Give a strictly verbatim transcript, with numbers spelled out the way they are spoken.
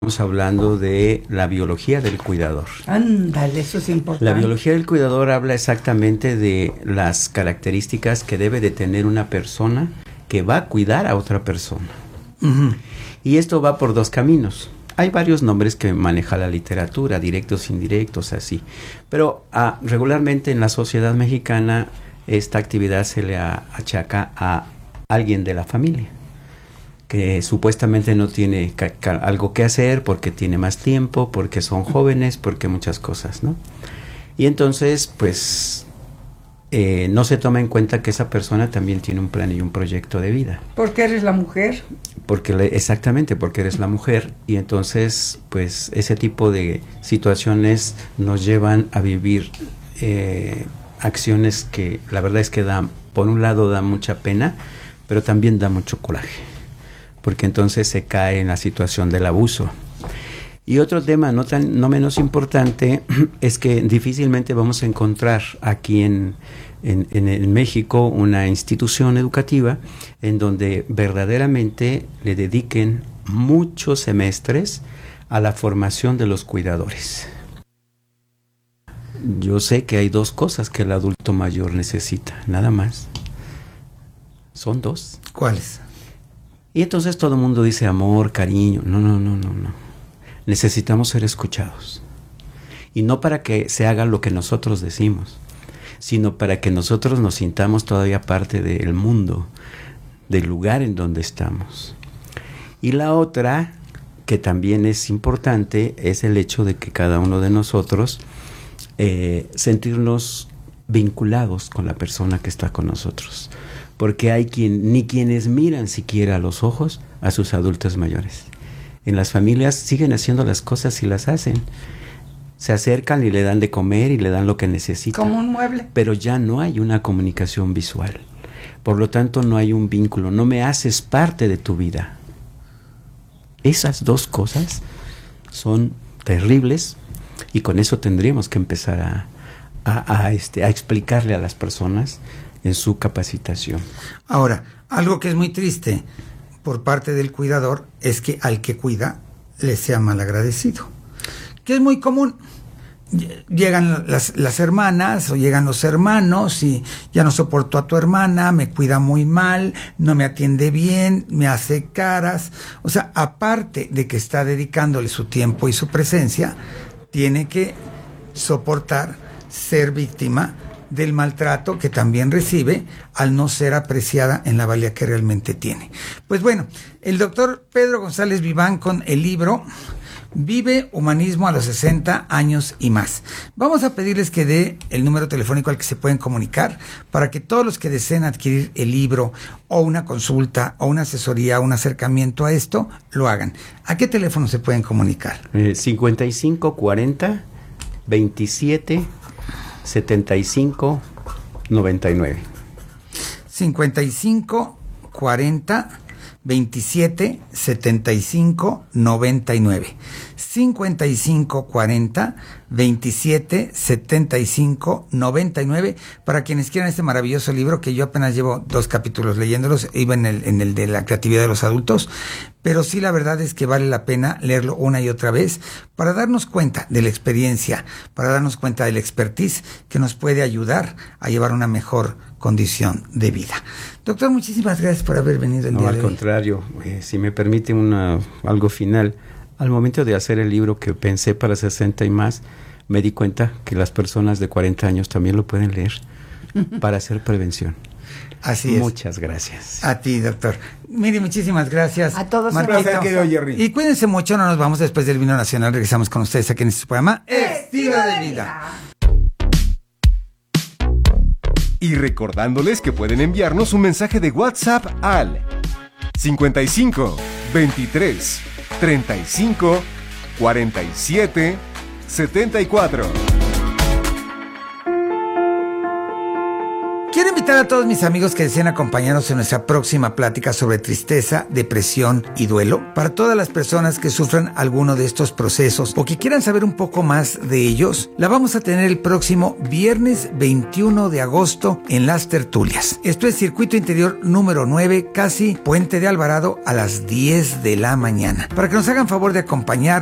Estamos hablando de la biología del cuidador. Ándale, eso es importante. La biología del cuidador habla exactamente de las características que debe de tener una persona que va a cuidar a otra persona. Uh-huh. Y esto va por dos caminos. Hay varios nombres que maneja la literatura, directos, indirectos, así. Pero ah, regularmente en la sociedad mexicana esta actividad se le achaca a alguien de la familia, que supuestamente no tiene ca- ca- algo que hacer porque tiene más tiempo, porque son jóvenes, porque muchas cosas, ¿no? Y entonces, pues, eh, no se toma en cuenta que esa persona también tiene un plan y un proyecto de vida. ¿Porque eres la mujer? Porque le, exactamente, porque eres la mujer, y entonces, pues, ese tipo de situaciones nos llevan a vivir eh, acciones que la verdad es que dan, por un lado da mucha pena, pero también da mucho coraje, porque entonces se cae en la situación del abuso. Y otro tema no tan no menos importante es que difícilmente vamos a encontrar aquí en, en, en, en México una institución educativa en donde verdaderamente le dediquen muchos semestres a la formación de los cuidadores. Yo sé que hay dos cosas que el adulto mayor necesita, nada más. Son dos. ¿Cuáles? Y entonces todo el mundo dice amor, cariño. No, no, no, no, no. Necesitamos ser escuchados. Y no para que se haga lo que nosotros decimos, sino para que nosotros nos sintamos todavía parte del mundo, del lugar en donde estamos. Y la otra, que también es importante, es el hecho de que cada uno de nosotros eh, sentirnos vinculados con la persona que está con nosotros. Porque hay quien, ni quienes miran siquiera a los ojos a sus adultos mayores. En las familias siguen haciendo las cosas y las hacen. Se acercan y le dan de comer y le dan lo que necesita. Como un mueble. Pero ya no hay una comunicación visual. Por lo tanto, no hay un vínculo. No me haces parte de tu vida. Esas dos cosas son terribles y con eso tendríamos que empezar a, a, a, este, a explicarle a las personas en su capacitación. Ahora, algo que es muy triste por parte del cuidador es que al que cuida le sea malagradecido, que es muy común. Llegan las, las hermanas o llegan los hermanos y ya no soporto a tu hermana, me cuida muy mal, no me atiende bien, me hace caras. O sea, aparte de que está dedicándole su tiempo y su presencia, tiene que soportar ser víctima del maltrato que también recibe al no ser apreciada en la valía que realmente tiene. Pues bueno, el doctor Pedro González Viván con el libro Vive Humanismo a los sesenta años y más. Vamos a pedirles que dé el número telefónico al que se pueden comunicar para que todos los que deseen adquirir el libro o una consulta o una asesoría o un acercamiento a esto, lo hagan. ¿A qué teléfono se pueden comunicar? Eh, cincuenta y cinco cuarenta veintisiete setenta y cinco noventa y nueve. cincuenta y cinco cuarenta veintisiete setenta y cinco noventa y nueve. cincuenta y cinco cuarenta veintisiete setenta y cinco noventa y nueve para quienes quieran este maravilloso libro que yo apenas llevo dos capítulos leyéndolos, iba en el, en el de la creatividad de los adultos, pero sí la verdad es que vale la pena leerlo una y otra vez para darnos cuenta de la experiencia, para darnos cuenta de la expertise que nos puede ayudar a llevar una mejor condición de vida. Doctor, muchísimas gracias por haber venido el no, día al de hoy. contrario, eh, si me permite una, algo final, al momento de hacer el libro que pensé para sesenta y más, me di cuenta que las personas de cuarenta años también lo pueden leer para hacer prevención. Así es. Muchas gracias. A ti, doctor. Miri, muchísimas gracias. A todos. Marquito. Gracias, querido Jerry. Y cuídense mucho, no nos vamos después del vino nacional. Regresamos con ustedes aquí en este programa Estilo de Vida. Y recordándoles que pueden enviarnos un mensaje de WhatsApp al cincuenta y cinco veintitrés treinta y cinco cuarenta y siete setenta y cuatro. Quiero invitar a para todos mis amigos que deseen acompañarnos en nuestra próxima plática sobre tristeza, depresión y duelo, para todas las personas que sufran alguno de estos procesos o que quieran saber un poco más de ellos, la vamos a tener el próximo viernes veintiuno de agosto en Las Tertulias. Esto es Circuito Interior número nueve, casi Puente de Alvarado, a las diez de la mañana. Para que nos hagan favor de acompañar